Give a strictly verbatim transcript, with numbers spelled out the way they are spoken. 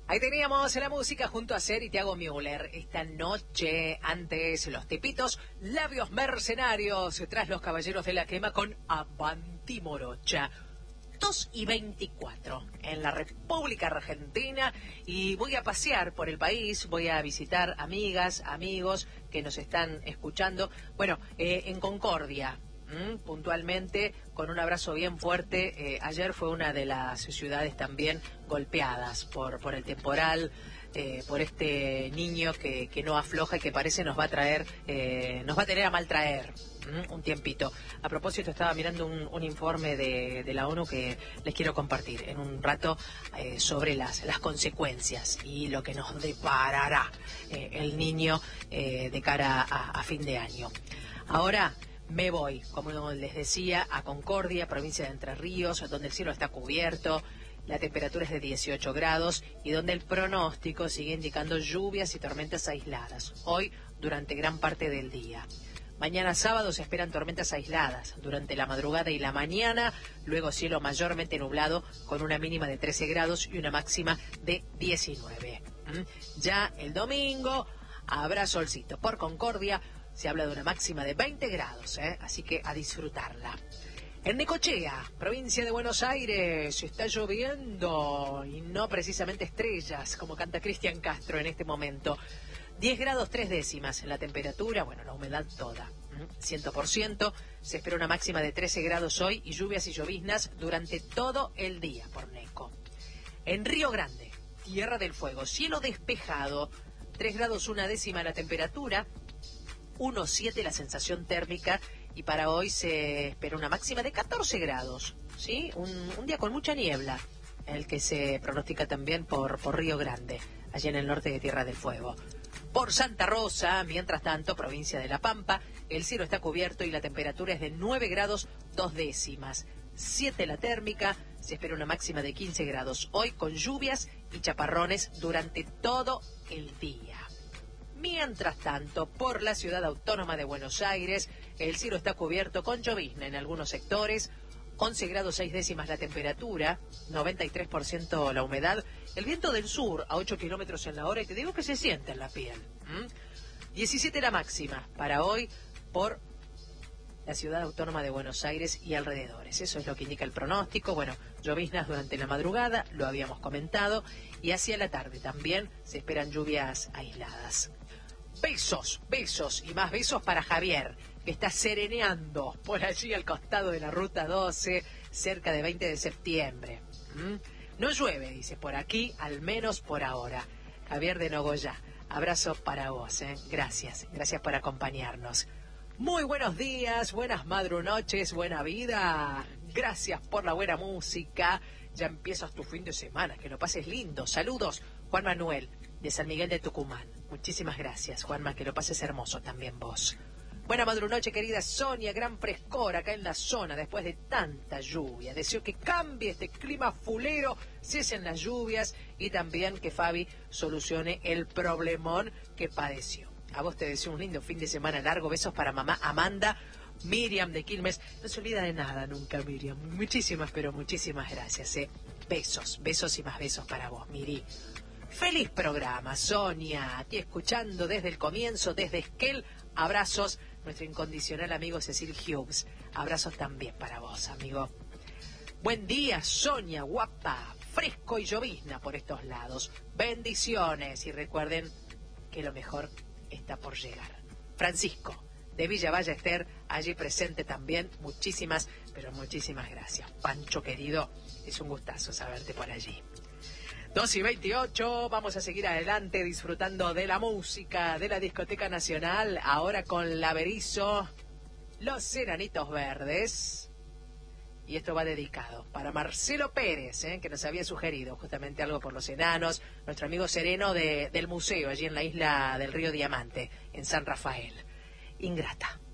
Ahí teníamos la música junto a Ser y Thiago Müller. Esta noche, antes los Tepitos, Labios Mercenarios, tras los Caballeros de la Quema con Avanti Morocha. dos y veinticuatro en la República Argentina, y voy a pasear por el país, voy a visitar amigas, amigos que nos están escuchando. Bueno, eh, en Concordia, ¿m? puntualmente, con un abrazo bien fuerte. Eh, ayer fue una de las ciudades también golpeadas por, por el temporal, eh, por este niño que, que no afloja y que parece nos va a traer, eh, nos va a tener a mal traer un tiempito. A propósito, estaba mirando un, un informe de, de la ONU que les quiero compartir en un rato, eh, sobre las, las consecuencias y lo que nos deparará eh, el niño eh, de cara a, a fin de año. Ahora me voy, como les decía, a Concordia, provincia de Entre Ríos, donde el cielo está cubierto, la temperatura es de dieciocho grados y donde el pronóstico sigue indicando lluvias y tormentas aisladas, hoy durante gran parte del día. Mañana sábado se esperan tormentas aisladas durante la madrugada y la mañana, luego cielo mayormente nublado con una mínima de trece grados y una máxima de diecinueve. ¿Mm? Ya el domingo habrá solcito. Por Concordia se habla de una máxima de veinte grados, ¿eh? Así que a disfrutarla. En Necochea, provincia de Buenos Aires, está lloviendo y no precisamente estrellas, como canta Cristian Castro en este momento. diez grados tres décimas en la temperatura, bueno, la humedad toda, cien por ciento. Se espera una máxima de trece grados hoy y lluvias y lloviznas durante todo el día por Neco. En Río Grande, Tierra del Fuego, cielo despejado, tres grados una décima la temperatura, uno coma siete la sensación térmica, y para hoy se espera una máxima de catorce grados, ¿sí? Un, un día con mucha niebla, el que se pronostica también por, por Río Grande, allí en el norte de Tierra del Fuego. Por Santa Rosa, mientras tanto, provincia de La Pampa, el cielo está cubierto y la temperatura es de nueve grados dos décimas. siete la térmica, se espera una máxima de quince grados. Hoy con lluvias y chaparrones durante todo el día. Mientras tanto, por la ciudad autónoma de Buenos Aires, el cielo está cubierto con llovizna en algunos sectores, once grados seis décimas la temperatura, noventa y tres por ciento la humedad, el viento del sur a ocho kilómetros en la hora, y te digo que se siente en la piel. ¿Mm? diecisiete la máxima para hoy por la ciudad autónoma de Buenos Aires y alrededores. Eso es lo que indica el pronóstico. Bueno, lloviznas durante la madrugada, lo habíamos comentado, y hacia la tarde también se esperan lluvias aisladas. Besos, besos y más besos para Javier, que está sereneando por allí al costado de la ruta doce, cerca de veinte de septiembre. ¿Mm? No llueve, dice, por aquí, al menos por ahora. Javier de Nogoyá, abrazo para vos, ¿eh? Gracias, gracias por acompañarnos. Muy buenos días, buenas madrunoches, buena vida. Gracias por la buena música. Ya empiezas tu fin de semana, que lo pases lindo. Saludos, Juan Manuel, de San Miguel de Tucumán. Muchísimas gracias, Juanma, que lo pases hermoso también vos. Buena madrunoche, querida Sonia, gran frescor acá en la zona después de tanta lluvia. Deseo que cambie este clima fulero, cesen las lluvias y también que Fabi solucione el problemón que padeció. A vos te deseo un lindo fin de semana largo. Besos para mamá Amanda. Miriam de Quilmes, no se olvida de nada nunca, Miriam. Muchísimas, pero muchísimas gracias, ¿eh? Besos, besos y más besos para vos, Miri. Feliz programa, Sonia, aquí escuchando desde el comienzo, desde Esquel. Abrazos, nuestro incondicional amigo Cecil Hughes. Abrazos también para vos, amigo. Buen día, Sonia, guapa, fresco y llovizna por estos lados. Bendiciones y recuerden que lo mejor está por llegar. Francisco, de Villa Ballester, allí presente también. Muchísimas, pero muchísimas gracias. Pancho querido, es un gustazo saberte por allí. dos y veintiocho, vamos a seguir adelante disfrutando de la música de la Discoteca Nacional, ahora con La Berizo, Los Enanitos Verdes. Y esto va dedicado para Marcelo Pérez, ¿eh? que nos había sugerido justamente algo por los enanos, nuestro amigo Sereno de, del museo, allí en la isla del Río Diamante, en San Rafael. Ingrata.